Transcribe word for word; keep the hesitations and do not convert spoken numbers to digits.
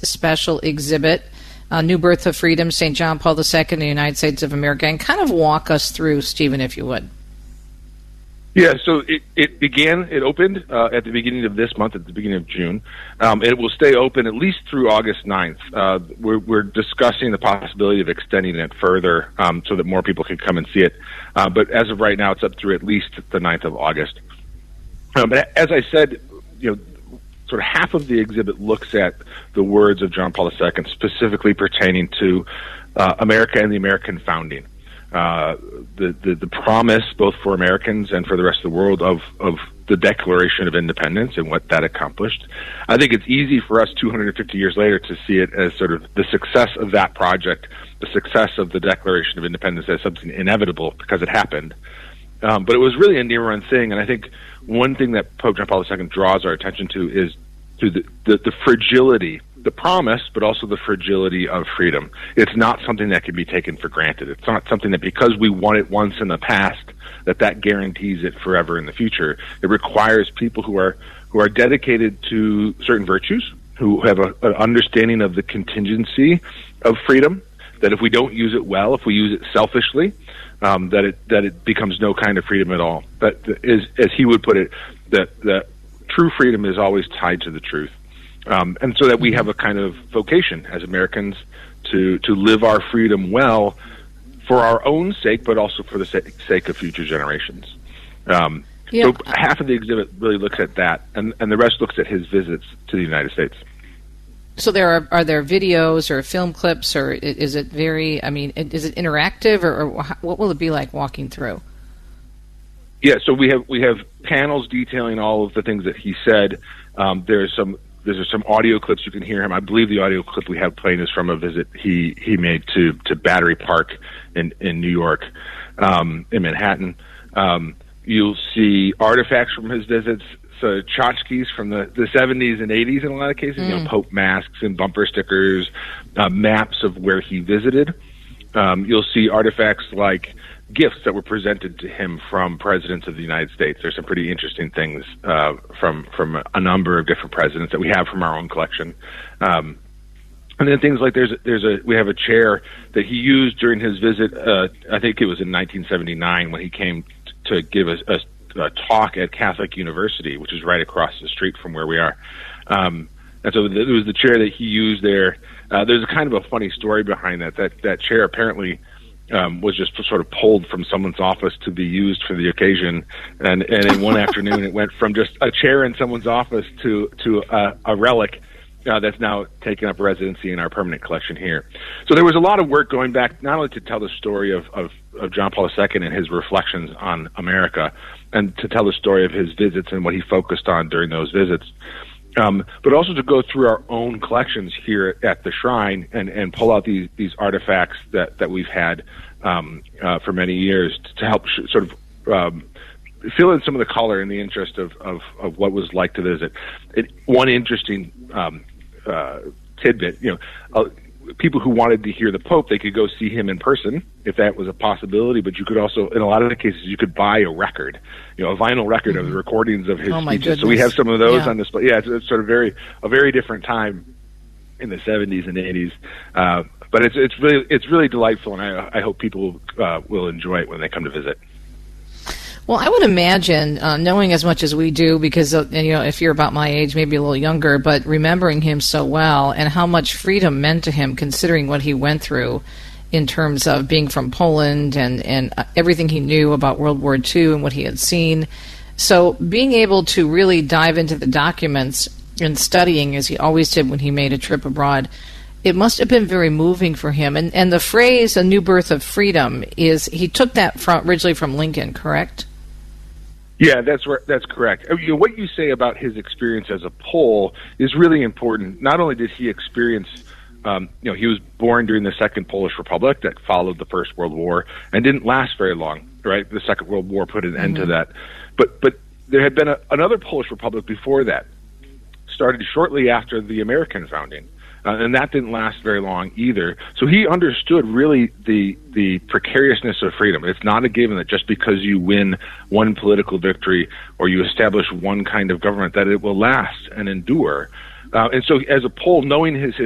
special exhibit, uh, New Birth of Freedom, Saint John Paul the Second, the United States of America, and kind of walk us through, Stephen, if you would. Yeah, so it, it began, it opened uh, at the beginning of this month, at the beginning of June. Um, it will stay open at least through August ninth. Uh, we're, we're discussing the possibility of extending it further um, so that more people can come and see it. Uh, but as of right now, it's up through at least the ninth of August. Um, but as I said, you know, sort of half of the exhibit looks at the words of John Paul the Second, specifically pertaining to uh, America and the American founding. Uh, the, the, the promise, both for Americans and for the rest of the world, of, of the Declaration of Independence and what that accomplished. I think it's easy for us two hundred fifty years later to see it as sort of the success of that project, the success of the Declaration of Independence as something inevitable because it happened. Um, but it was really a near-run thing, and I think one thing that Pope John Paul the Second draws our attention to is to the, the, the fragility, the promise, but also the fragility of freedom. It's not something that can be taken for granted. It's not something that because we won it once in the past, that that guarantees it forever in the future. It requires people who are who are dedicated to certain virtues, who have a, an understanding of the contingency of freedom, that if we don't use it well, if we use it selfishly, um, that it that it becomes no kind of freedom at all. But is, as he would put it, that that true freedom is always tied to the truth. Um, and so that we have a kind of vocation as Americans to, to live our freedom well for our own sake, but also for the sake, sake of future generations. Um, yeah. So half of the exhibit really looks at that, and, and the rest looks at his visits to the United States. So there are, are there videos or film clips, or is it very, I mean, is it interactive, or, or what will it be like walking through? Yeah, so we have we have panels detailing all of the things that he said. Um, there's some There's some audio clips you can hear him. I believe the audio clip we have playing is from a visit he, he made to, to Battery Park in, in New York, um, in Manhattan. Um, you'll see artifacts from his visits, so tchotchkes from the, the seventies and eighties in a lot of cases, mm. you know, Pope masks and bumper stickers, uh, maps of where he visited. Um, you'll see artifacts like gifts that were presented to him from presidents of the United States. There's some pretty interesting things uh, from from a number of different presidents that we have from our own collection. Um, and then things like there's there's a we have a chair that he used during his visit. Uh, I think it was in nineteen seventy-nine when he came t- to give a, a, a talk at Catholic University, which is right across the street from where we are. Um, and so it was the chair that he used there. Uh, there's a kind of a funny story behind that. That that chair apparently Um, was just sort of pulled from someone's office to be used for the occasion, and, and in one afternoon it went from just a chair in someone's office to to a, a relic uh, that's now taken up residency in our permanent collection here. So there was a lot of work going back, not only to tell the story of, of, of John Paul the Second and his reflections on America, and to tell the story of his visits and what he focused on during those visits, Um, but also to go through our own collections here at the shrine and, and pull out these, these artifacts that, that we've had um, uh, for many years to help sh- sort of um, fill in some of the color in the interest of, of, of what was like to visit. It, one interesting um, uh, tidbit, you know, uh, people who wanted to hear the Pope, they could go see him in person if that was a possibility, but you could also, in a lot of the cases, you could buy a record, you know, a vinyl record mm-hmm. of the recordings of his oh speeches. Goodness. So we have some of those yeah. on display. Yeah, it's, it's sort of very a very different time in the seventies and eighties, uh, but it's it's really it's really delightful, and I, I hope people uh, will enjoy it when they come to visit. Well, I would imagine, uh, knowing as much as we do, because, uh, you know, if you're about my age, maybe a little younger, but remembering him so well and how much freedom meant to him, considering what he went through in terms of being from Poland and, and uh, everything he knew about World War Two and what he had seen. So being able to really dive into the documents and studying, as he always did when he made a trip abroad, it must have been very moving for him. And, and the phrase, a new birth of freedom, is he took that from, originally from Lincoln, correct? Yeah, that's where, that's correct. You know, what you say about his experience as a Pole is really important. Not only did he experience, um, you know, he was born during the Second Polish Republic that followed the First World War and didn't last very long, right? The Second World War put an end mm-hmm. to that. But but there had been a, another Polish Republic before that, started shortly after the American founding. Uh, and that didn't last very long either. So he understood really the the precariousness of freedom. It's not a given that just because you win one political victory or you establish one kind of government that it will last and endure. Uh, and so as a Pole, knowing his